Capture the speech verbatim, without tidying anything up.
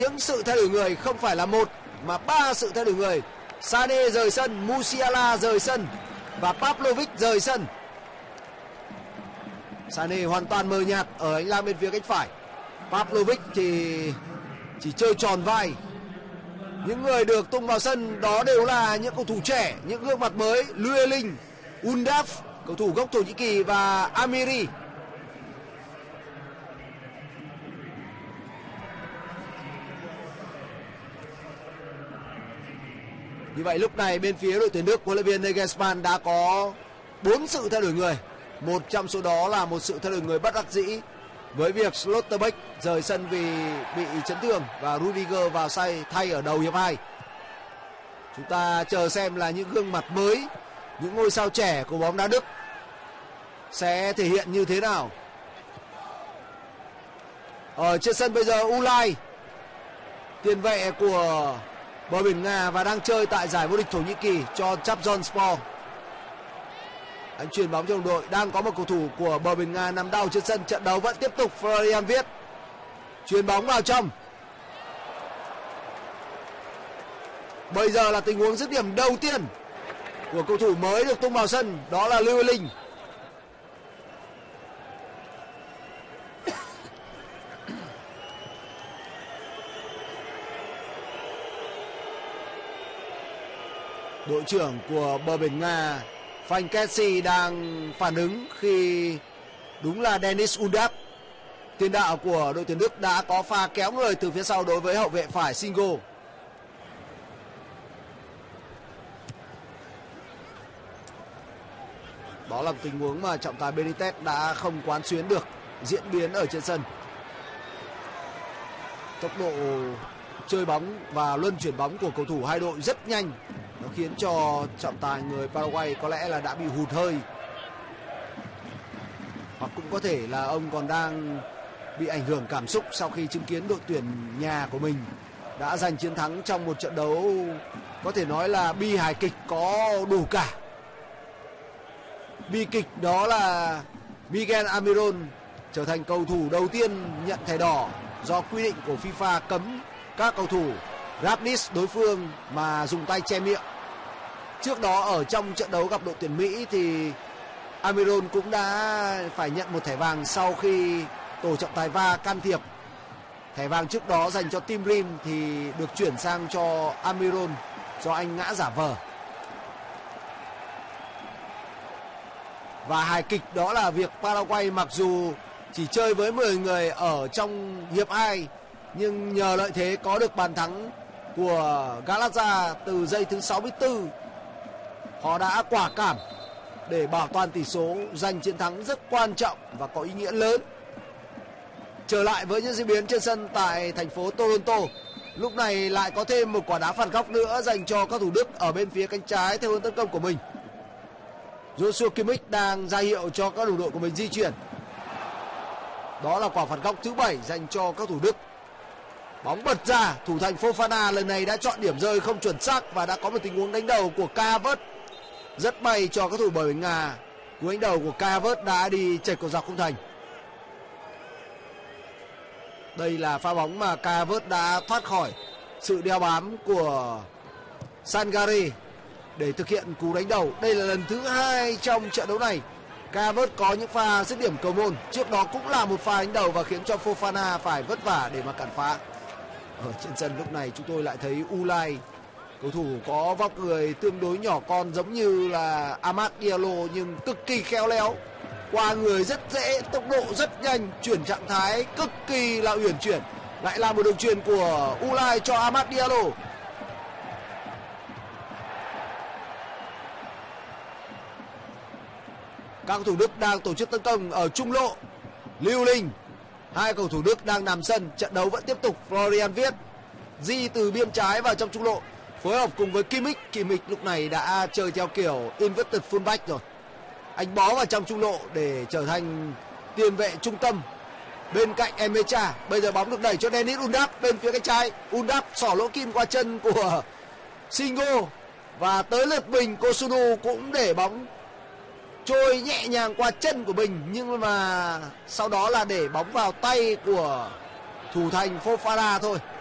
những sự thay đổi người không phải là một mà ba sự thay đổi người. Sané rời sân, Musiala rời sân và Pavlovic rời sân. Sané hoàn toàn mờ nhạt ở hành lang bên phía cánh phải. Pavlovic thì chỉ chơi tròn vai. Những người được tung vào sân đó đều là những cầu thủ trẻ, những gương mặt mới. Luelin, Undaf, cầu thủ gốc Thổ Nhĩ Kỳ, và Amiri. Như vậy lúc này bên phía đội tuyển Đức, huấn luyện viên Nagelsmann đã có bốn sự thay đổi người. Một trong số đó là một sự thay đổi người bất đắc dĩ với việc Schlotterbeck rời sân vì bị chấn thương và Rudiger vào say thay ở đầu hiệp hai. Chúng ta chờ xem là những gương mặt mới, những ngôi sao trẻ của bóng đá Đức sẽ thể hiện như thế nào. Ở trên sân bây giờ Ulay, tiền vệ của bờ biển Nga và đang chơi tại giải vô địch Thổ Nhĩ Kỳ cho Trabzonspor. Anh chuyền bóng cho đồng đội, đang có một cầu thủ của bờ biển Nga nằm đau trên sân. Trận đấu vẫn tiếp tục. Florian Wirtz chuyền bóng vào trong. Bây giờ là tình huống dứt điểm đầu tiên của cầu thủ mới được tung vào sân, đó là Lưu Linh. Đội trưởng của bờ biển Nga Frank Kessie đang phản ứng khi đúng là Dennis Undaf, tiền đạo của đội tuyển Đức, đã có pha kéo người từ phía sau đối với hậu vệ phải Singo. Đó là một tình huống mà trọng tài Benitez đã không quán xuyến được diễn biến ở trên sân. Tốc độ chơi bóng và luân chuyển bóng của cầu thủ hai đội rất nhanh, nó khiến cho trọng tài người Paraguay có lẽ là đã bị hụt hơi, hoặc cũng có thể là ông còn đang bị ảnh hưởng cảm xúc sau khi chứng kiến đội tuyển nhà của mình đã giành chiến thắng trong một trận đấu có thể nói là bi hài kịch có đủ cả. Bi kịch đó là Miguel Almiron trở thành cầu thủ đầu tiên nhận thẻ đỏ do quy định của FIFA cấm các cầu thủ Rapnis đối phương mà dùng tay che miệng. Trước đó ở trong trận đấu gặp đội tuyển Mỹ thì Almiron cũng đã phải nhận một thẻ vàng sau khi tổ trọng tài va can thiệp. Thẻ vàng trước đó dành cho Tim Rim thì được chuyển sang cho Almiron do anh ngã giả vờ. Và hài kịch đó là việc Paraguay mặc dù chỉ chơi với mười người ở trong hiệp hai, nhưng nhờ lợi thế có được bàn thắng của Galazza từ giây thứ sáu mươi tư, họ đã quả cảm để bảo toàn tỷ số, giành chiến thắng rất quan trọng và có ý nghĩa lớn. Trở lại với những diễn biến trên sân tại thành phố Toronto, lúc này lại có thêm một quả đá phạt góc nữa dành cho các thủ Đức ở bên phía cánh trái theo hướng tấn công của mình. Joshua Kimmich đang ra hiệu cho các đồng đội của mình di chuyển. Đó là quả phạt góc thứ bảy dành cho các thủ Đức. Bóng bật ra, thủ thành Fofana lần này đã chọn điểm rơi không chuẩn xác và đã có một tình huống đánh đầu của Kai Havertz. Rất may cho các thủ bờ biển Nga, cú đánh đầu của Kai Havertz đã đi chệch cầu dọc khung thành. Đây là pha bóng mà Kai Havertz đã thoát khỏi sự đeo bám của Sangare để thực hiện cú đánh đầu. Đây là lần thứ hai trong trận đấu này Kai Havertz có những pha dứt điểm cầu môn. Trước đó cũng là một pha đánh đầu và khiến cho Fofana phải vất vả để mà cản phá. Ở trên sân lúc này chúng tôi lại thấy Ulay, cầu thủ có vóc người tương đối nhỏ con giống như là Amad Diallo nhưng cực kỳ khéo léo, qua người rất dễ, tốc độ rất nhanh, chuyển trạng thái cực kỳ là uyển chuyển. Lại là một đường chuyền của Ulay cho Amad Diallo. Các cầu thủ Đức đang tổ chức tấn công ở trung lộ. Lưu Linh, hai cầu thủ Đức đang nằm sân. Trận đấu vẫn tiếp tục. Florian Wirtz di từ biên trái vào trong trung lộ, phối hợp cùng với Kimmich. Kimmich lúc này đã chơi theo kiểu inverted fullback rồi. Anh bó vào trong trung lộ để trở thành tiền vệ trung tâm bên cạnh Emecha. Bây giờ bóng được đẩy cho Dennis Undaf bên phía cánh trái. Undaf xỏ lỗ kim qua chân của Singo và tới lượt mình. Kosunu cũng để bóng trôi nhẹ nhàng qua chân của mình, nhưng mà sau đó là để bóng vào tay của thủ thành Fofana thôi.